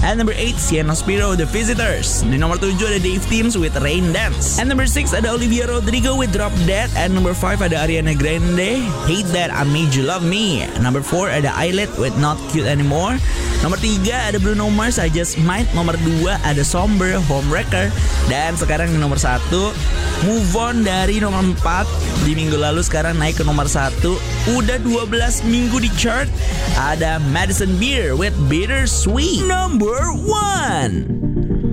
At number 8, Sienna Spiro, The Visitors. Di nomor 7 ada Dave Teams with Rain Dance. At number 6 ada Olivia Rodrigo with Drop Dead. At number 5 ada Ariana Grande, Hate That I Made You Love Me. Number 4 ada Eyelet with Not Cute Anymore. Nomor 3 ada Bruno Mars, I Just Might. Nomor 2 ada Somber, Homewrecker. Dan sekarang di nomor 1, Move On dari nomor 4 di minggu lalu sekarang naik ke nomor 1. Udah 12 minggu di chart. Ada Madison Beer with Bittersweet. Number 1.